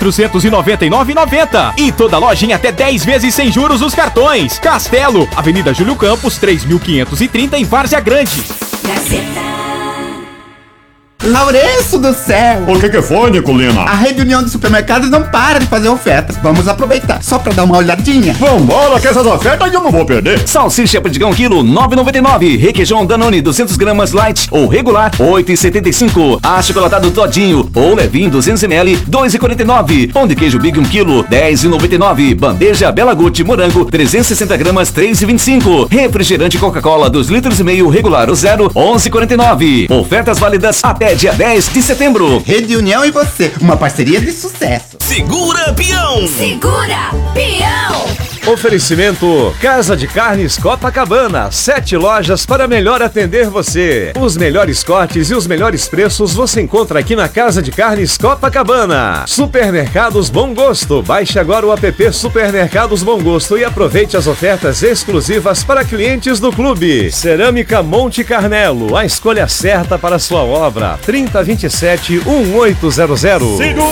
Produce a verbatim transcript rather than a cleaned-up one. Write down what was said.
quatrocentos e noventa e nove reais e noventa centavos. E toda loja em até dez vezes sem juros nos cartões. Castelo, Avenida Júlio Campos, três mil quinhentos e trinta em Várzea Grande. Gazeta. Lourenço do céu! O que que foi, Nicolina? A Rede União de Supermercados não para de fazer ofertas. Vamos aproveitar, só pra dar uma olhadinha. Vambora, que essas ofertas eu não vou perder. Salsicha Perdigão quilo, nove e noventa e nove. Requeijão Danone, duzentos gramas light ou regular, oito e setenta e cinco. Achocolatado Todinho ou levinho, duzentos mililitros, dois e quarenta e nove. Pão de queijo Big um quilo, dez e noventa e nove. Bandeja Bela Gucci morango, trezentos e sessenta gramas, três e vinte e cinco. Refrigerante Coca-Cola, dois litros e meio, regular o zero, onze e quarenta e nove. Ofertas válidas até dia dez de setembro. Rede União e você, uma parceria de sucesso. Segura, peão! Segura, peão! Oferecimento Casa de Carnes Copacabana, sete lojas para melhor atender você. Os melhores cortes e os melhores preços você encontra aqui na Casa de Carnes Copacabana. Supermercados Bom Gosto, baixe agora o app Supermercados Bom Gosto e aproveite as ofertas exclusivas para clientes do clube. Cerâmica Monte Carmelo, a escolha certa para sua obra, trinta, vinte e sete, dezoito zero zero. Segura!